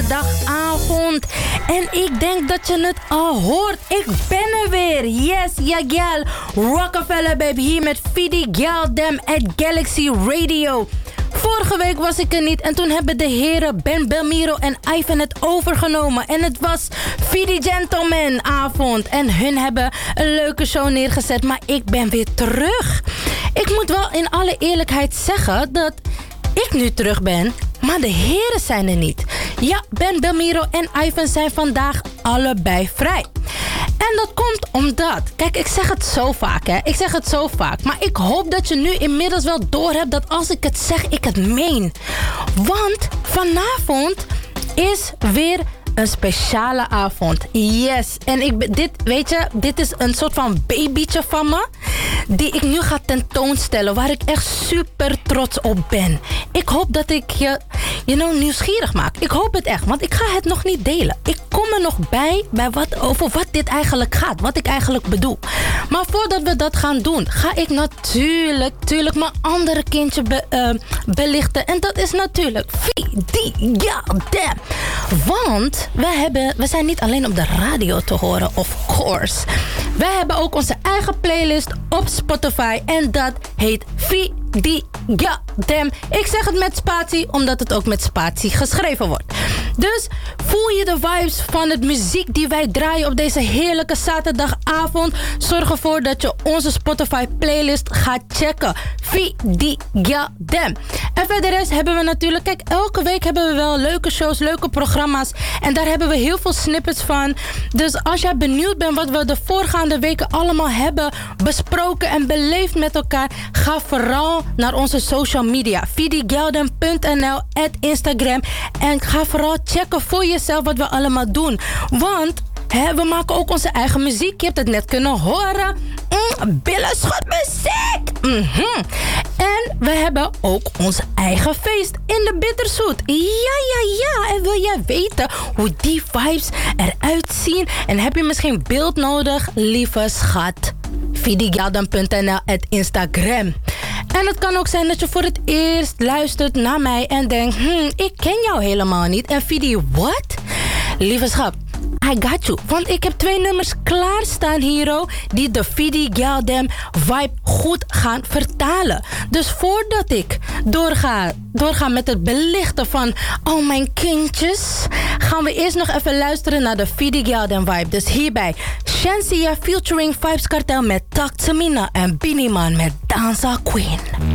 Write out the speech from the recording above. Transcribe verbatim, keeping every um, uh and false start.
zaterdagavond. En ik denk dat je het al hoort. Ik ben er weer. Yes, ja, gal. Rockefeller, baby. Hier met Fidi Galdem at Galaxy Radio. Vorige week was ik er niet en toen hebben de heren Ben Belmiro en Ivan het overgenomen. En het was Fidi Gentleman avond. En hun hebben een leuke show neergezet, maar ik ben weer terug. Ik moet wel in alle eerlijkheid zeggen dat ik nu terug ben, maar de heren zijn er niet. Ja, Ben Belmiro en Ivan zijn vandaag allebei vrij. En dat komt omdat, kijk, ik zeg het zo vaak, hè. Ik zeg het zo vaak. Maar ik hoop dat je nu inmiddels wel doorhebt dat als ik het zeg, ik het meen. Want vanavond is weer een speciale avond. Yes. En ik, dit, weet je, dit is een soort van babytje van me, die ik nu ga tentoonstellen, waar ik echt super trots op ben. Ik hoop dat ik je, you know, nieuwsgierig maak. Ik hoop het echt, want ik ga het nog niet delen. Ik kom er nog bij, bij wat, over wat dit eigenlijk gaat, wat ik eigenlijk bedoel. Maar voordat we dat gaan doen, ga ik natuurlijk, natuurlijk mijn andere kindje be, uh, belichten. En dat is natuurlijk Fidi Galdem. Want we, hebben, we zijn niet alleen op de radio te horen, of course. We hebben ook onze eigen playlist op Spotify. En dat heet Fidi Galdem. Ik zeg het met spatie, omdat het ook met spatie geschreven wordt. Dus voel je de vibes van het muziek die wij draaien op deze heerlijke zaterdagavond? Zorg ervoor dat je onze Spotify playlist gaat checken. Fidi Galdem. En verder rest hebben we natuurlijk, kijk, elke week hebben we wel leuke shows, leuke programma's. En daar hebben we heel veel snippets van. Dus als jij benieuwd bent wat we de voorgaande weken allemaal hebben besproken en beleefd met elkaar, ga vooral naar onze social media. fidi galdem punt n l at Instagram. En ga vooral checken voor jezelf wat we allemaal doen. Want hè, we maken ook onze eigen muziek. Je hebt het net kunnen horen. Mm, billenschotmuziek. Mm-hmm. En we hebben ook ons eigen feest in de Bitterzoet. Ja, ja, ja. En wil jij weten hoe die vibes eruit zien? En heb je misschien beeld nodig? Lieve schat, fidi galdem punt n l at Instagram. En het kan ook zijn dat je voor het eerst luistert naar mij en denkt, hmm, ik ken jou helemaal niet. En Fidi, what? Lieve schat, I got you. Want ik heb twee nummers klaarstaan, hero, die de Fidi Galdem vibe goed gaan vertalen. Dus voordat ik doorga, doorga met het belichten van al mijn kindjes, gaan we eerst nog even luisteren naar de Fidi Galdem vibe. Dus hierbij Shensia featuring Vibes Cartel met Talk to Mina en Beenie Man met Danza Queen.